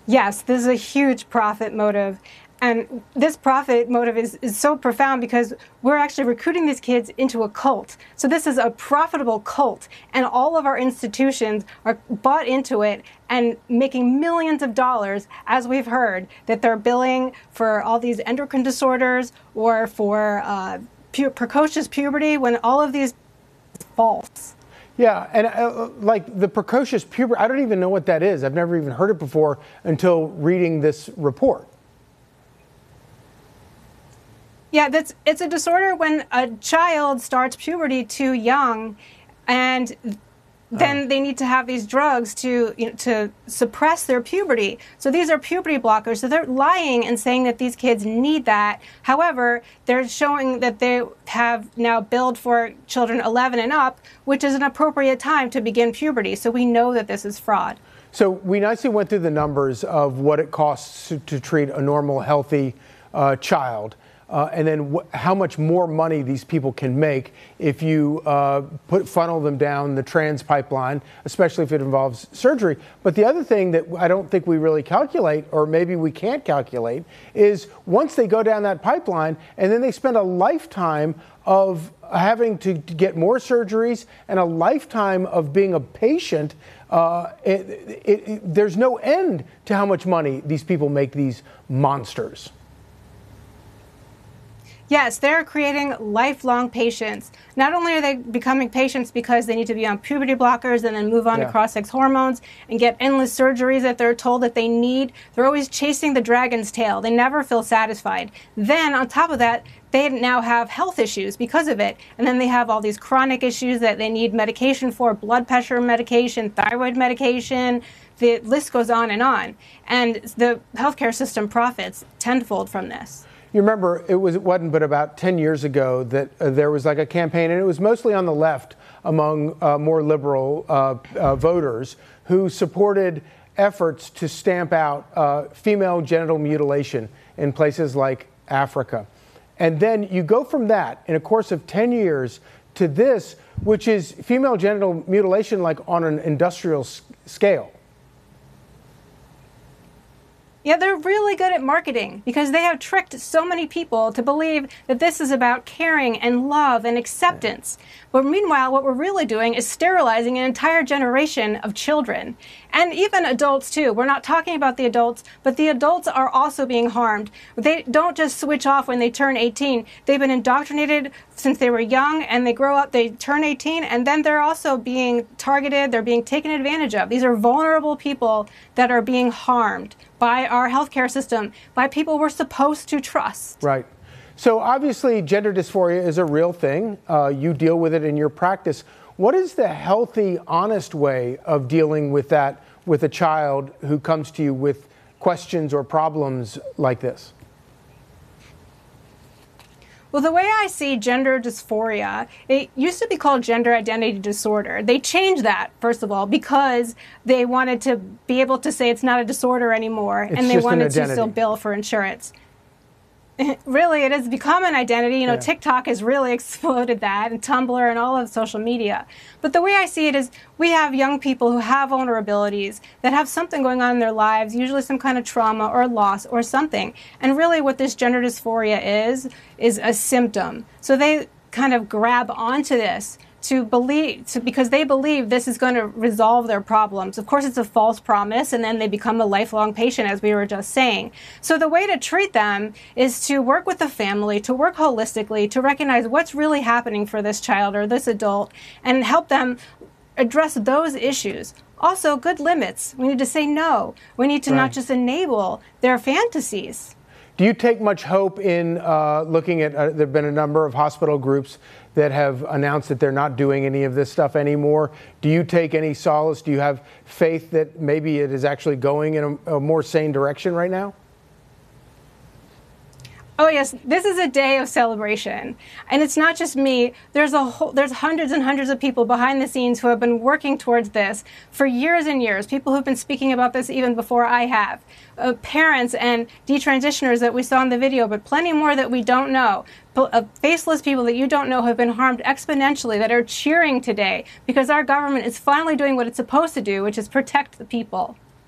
Yes, this is a huge profit motive. And this profit motive is so profound because we're actually recruiting these kids into a cult. So this is a profitable cult, and all of our institutions are bought into it and making millions of dollars, as we've heard, that they're billing for all these endocrine disorders or for precocious puberty, when all of these is false. Yeah, and like the precocious puberty, I don't even know what that is. I've never even heard it before until reading this report. Yeah, it's a disorder when a child starts puberty too young, and then they need to have these drugs to suppress their puberty. So these are puberty blockers. So they're lying and saying that these kids need that. However, they're showing that they have now billed for children 11 and up, which is an appropriate time to begin puberty. So we know that this is fraud. So we nicely went through the numbers of what it costs to treat a normal, healthy child. And then how much more money these people can make if you funnel them down the trans pipeline, especially if it involves surgery. But the other thing that I don't think we really calculate, or maybe we can't calculate, is once they go down that pipeline and then they spend a lifetime of having to get more surgeries and a lifetime of being a patient, there's no end to how much money these people make, these monsters. Yes, they're creating lifelong patients. Not only are they becoming patients because they need to be on puberty blockers and then move on to cross-sex hormones and get endless surgeries that they're told that they need, they're always chasing the dragon's tail. They never feel satisfied. Then, on top of that, they now have health issues because of it. And then they have all these chronic issues that they need medication for, blood pressure medication, thyroid medication. The list goes on. And the healthcare system profits tenfold from this. You remember, it wasn't but about 10 years ago that there was like a campaign, and it was mostly on the left among more liberal voters who supported efforts to stamp out female genital mutilation in places like Africa. And then you go from that in a course of 10 years to this, which is female genital mutilation like on an industrial scale. Yeah, they're really good at marketing because they have tricked so many people to believe that this is about caring and love and acceptance. But meanwhile, what we're really doing is sterilizing an entire generation of children and even adults too. We're not talking about the adults, but the adults are also being harmed. They don't just switch off when they turn 18. They've been indoctrinated since they were young, and they grow up, they turn 18, and then they're also being targeted, they're being taken advantage of. These are vulnerable people that are being harmed by our healthcare system, by people we're supposed to trust. Right. So obviously gender dysphoria is a real thing. You deal with it in your practice. What is the healthy, honest way of dealing with that with a child who comes to you with questions or problems like this? Well, the way I see gender dysphoria, it used to be called gender identity disorder. They changed that, first of all, because they wanted to be able to say it's not a disorder anymore, and they wanted to still bill for insurance. Really, it has become an identity. You know, TikTok has really exploded that, and Tumblr and all of social media. But the way I see it is we have young people who have vulnerabilities, that have something going on in their lives, usually some kind of trauma or loss or something. And really what this gender dysphoria is a symptom. So they kind of grab onto this because they believe this is going to resolve their problems. Of course, it's a false promise, and then they become a lifelong patient, as we were just saying. So the way to treat them is to work with the family, to work holistically, to recognize what's really happening for this child or this adult, and help them address those issues. Also, good limits. We need to say no. We need to not just enable their fantasies. Do you take much hope in looking at, there have been a number of hospital groups that have announced that they're not doing any of this stuff anymore. Do you take any solace? Do you have faith that maybe it is actually going in a more sane direction right now? Oh yes, this is a day of celebration, and it's not just me. There's hundreds and hundreds of people behind the scenes who have been working towards this for years and years. People who've been speaking about this even before I have. Parents and detransitioners that we saw in the video, but plenty more that we don't know. Faceless people that you don't know have been harmed exponentially that are cheering today because our government is finally doing what it's supposed to do, which is protect the people.